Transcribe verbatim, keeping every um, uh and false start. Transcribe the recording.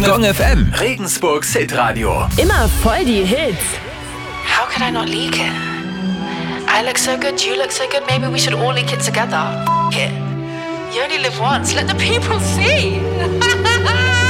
Gong F M, Regensburgs Hitradio. Immer voll die Hits. How could I not leak it? I look so good, you look so good, maybe we should all leak it together. F- it. You only live once, let the people see.